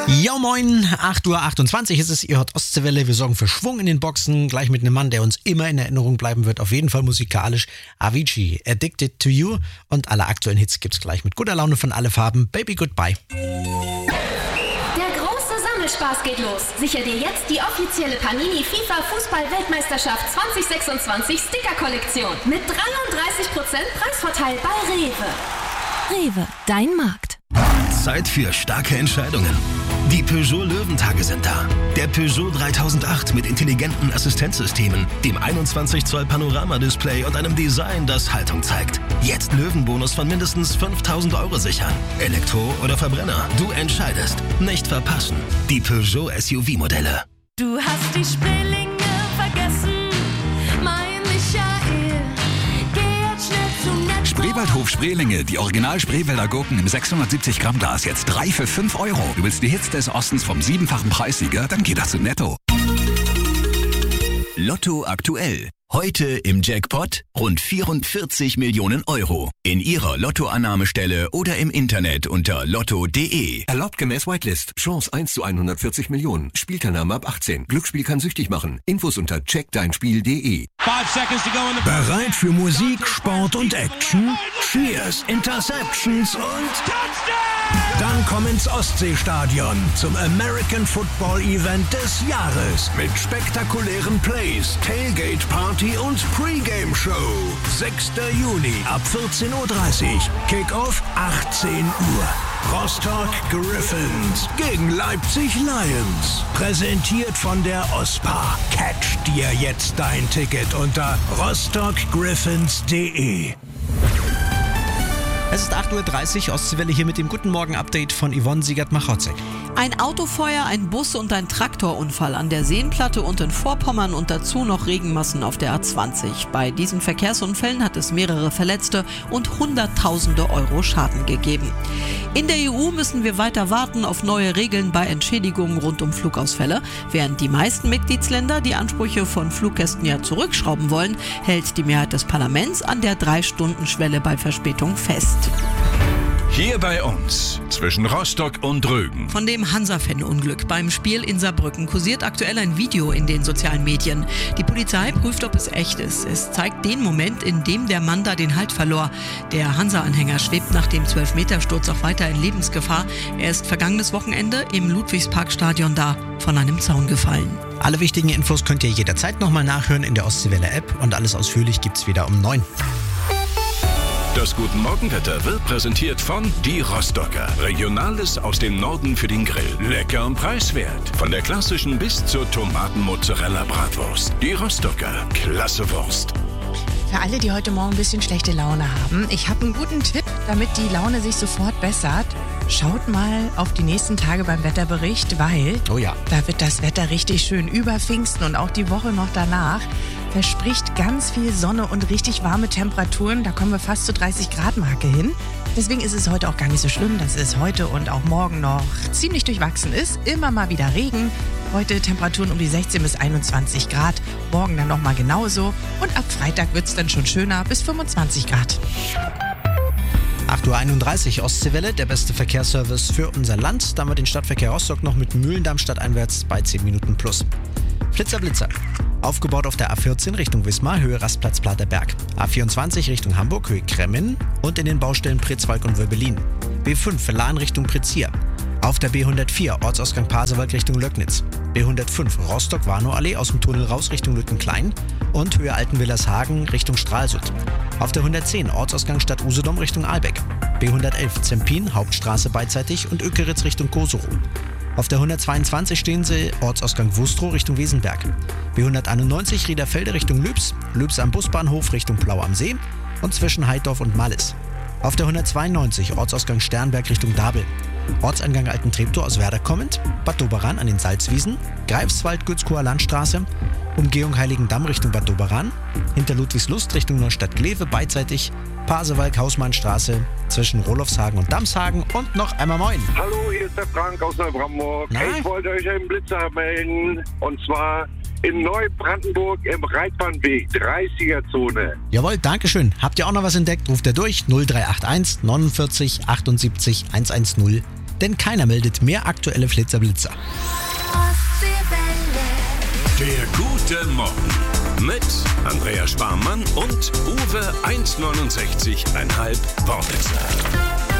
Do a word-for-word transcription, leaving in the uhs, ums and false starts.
Ja moin, acht Uhr achtundzwanzig ist es, ihr hört Ostseewelle, wir sorgen für Schwung in den Boxen, gleich mit einem Mann, der uns immer in Erinnerung bleiben wird, auf jeden Fall musikalisch, Avicii, Addicted to You, und alle aktuellen Hits gibt's gleich mit guter Laune von alle Farben, Baby Goodbye. Der große Sammelspaß geht los. Sicher dir jetzt die offizielle Panini FIFA Fußball-Weltmeisterschaft zwanzig sechsundzwanzig Sticker-Kollektion mit dreiunddreißig Prozent Preisvorteil bei Rewe. Rewe, dein Markt. Zeit für starke Entscheidungen. Die Peugeot Löwentage sind da. Der Peugeot dreitausendacht mit intelligenten Assistenzsystemen, dem einundzwanzig Zoll Panoramadisplay und einem Design, das Haltung zeigt. Jetzt Löwenbonus von mindestens fünftausend Euro sichern. Elektro oder Verbrenner, du entscheidest. Nicht verpassen. Die Peugeot S U V-Modelle. Du hast die Spreelinge vergessen, mein Michael. Geh jetzt schnell zum Netto. Spreewaldhof Spreelinge, die Original Spreewälder Gurken im sechshundertsiebzig Gramm Glas, jetzt drei für fünf Euro. Du willst die Hits des Ostens vom siebenfachen Preissieger? Dann geht das zu Netto. Lotto aktuell. Heute im Jackpot rund vierundvierzig Millionen Euro. In Ihrer Lottoannahmestelle oder im Internet unter lotto punkt de. Erlaubt gemäß Whitelist. Chance eins zu hundertvierzig Millionen. Spielteilnahme ab achtzehn. Glücksspiel kann süchtig machen. Infos unter check dein spiel punkt de. Bereit für Musik, Sport und Action? Cheers, Interceptions und dann komm ins Ostseestadion zum American Football Event des Jahres mit spektakulären Plays, Tailgate Party und Pre-Game Show. sechster Juni ab vierzehn Uhr dreißig. Kickoff achtzehn Uhr. Rostock Griffins gegen Leipzig Lions. Präsentiert von der O S P A. Catch dir jetzt dein Ticket unter rostock griffins punkt de. Es ist acht Uhr dreißig, Ostseewelle hier mit dem Guten Morgen-Update von Yvonne Siegert-Machotzek. Ein Autofeuer, ein Bus- und ein Traktorunfall an der Seenplatte und in Vorpommern und dazu noch Regenmassen auf der A zwanzig. Bei diesen Verkehrsunfällen hat es mehrere Verletzte und Hunderttausende Euro Schaden gegeben. In der E U müssen wir weiter warten auf neue Regeln bei Entschädigungen rund um Flugausfälle. Während die meisten Mitgliedsländer die Ansprüche von Fluggästen ja zurückschrauben wollen, hält die Mehrheit des Parlaments an der Drei-Stunden-Schwelle bei Verspätung fest. Hier bei uns, zwischen Rostock und Rügen. Von dem Hansa-Fan-Unglück beim Spiel in Saarbrücken kursiert aktuell ein Video in den sozialen Medien. Die Polizei prüft, ob es echt ist. Es zeigt den Moment, in dem der Mann da den Halt verlor. Der Hansa-Anhänger schwebt nach dem zwölf-Meter-Sturz auch weiter in Lebensgefahr. Er ist vergangenes Wochenende im Ludwigsparkstadion da von einem Zaun gefallen. Alle wichtigen Infos könnt ihr jederzeit nochmal nachhören in der Ostseewelle-App und alles ausführlich gibt's wieder um neun. Das Guten Morgenwetter wird präsentiert von Die Rostocker. Regionales aus dem Norden für den Grill. Lecker und preiswert. Von der klassischen bis zur Tomaten-Mozzarella-Bratwurst. Die Rostocker. Klasse Wurst. Für alle, die heute Morgen ein bisschen schlechte Laune haben, ich habe einen guten Tipp, damit die Laune sich sofort bessert. Schaut mal auf die nächsten Tage beim Wetterbericht, weil oh ja. da wird das Wetter richtig schön über Pfingsten und auch die Woche noch danach. Verspricht ganz viel Sonne und richtig warme Temperaturen. Da kommen wir fast zur dreißig Grad Marke hin. Deswegen ist es heute auch gar nicht so schlimm, dass es heute und auch morgen noch ziemlich durchwachsen ist. Immer mal wieder Regen. Heute Temperaturen um die sechzehn bis einundzwanzig Grad. Morgen dann nochmal genauso. Und ab Freitag wird es dann schon schöner bis fünfundzwanzig Grad. acht Uhr einunddreißig, Ostseewelle, der beste Verkehrsservice für unser Land. Dann haben wir den Stadtverkehr Rostock noch mit Mühlendamm stadteinwärts bei zehn Minuten plus. Flitzer Blitzer. Aufgebaut auf der A vierzehn Richtung Wismar, Höhe Rastplatz Platerberg. A vierundzwanzig Richtung Hamburg, Höhe Kremmen und in den Baustellen Pritzwalk und Wöbelin. B fünf Lahn Richtung Pritzir. Auf der B hundertvier Ortsausgang Pasewalk Richtung Löcknitz. B hundertfünf Rostock-Warnow-Allee aus dem Tunnel raus Richtung Lüttenklein und Höhe Altenwillershagen Richtung Stralsund. Auf der hundertzehn Ortsausgang Stadt Usedom Richtung Ahlbeck. B hundertelf Zempin, Hauptstraße beidseitig und Ökeritz Richtung Koserow. Auf der hundertzweiundzwanzig stehen Sie Ortsausgang Wustrow Richtung Wesenberg. B hunderteinundneunzig Riederfelde Richtung Lübs, Lübs am Busbahnhof Richtung Plau am See und zwischen Heidorf und Mallis. Auf der hundertzweiundneunzig Ortsausgang Sternberg Richtung Dabel. Ortseingang Alten-Treptow aus Werder kommend, Bad Doberan an den Salzwiesen, Greifswald Gützkower Landstraße, Umgehung Heiligendamm Richtung Bad Doberan, hinter Ludwigslust Richtung Neustadt-Glewe beidseitig, Pasewalk Hausmannstraße zwischen Rolofshagen und Damshagen und noch einmal moin. Hallo, hier ist der Frank aus Neubrandenburg. Ich wollte euch einen Blitzer melden und zwar in Neubrandenburg im Reitbahnweg, dreißiger Zone. Jawohl, dankeschön. Habt ihr auch noch was entdeckt? Ruft ihr durch null drei acht eins neunundvierzig achtundsiebzig hundertzehn. denn keiner meldet mehr aktuelle Flitzerblitzer. Der gute Morgen mit Andrea Sparmann und Uwe eins neunundsechzig Komma fünf Wortwitzer.